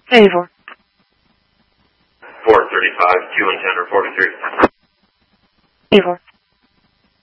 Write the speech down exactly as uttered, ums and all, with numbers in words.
Favor. four thirty-five, two and ten or forty-three. Favor.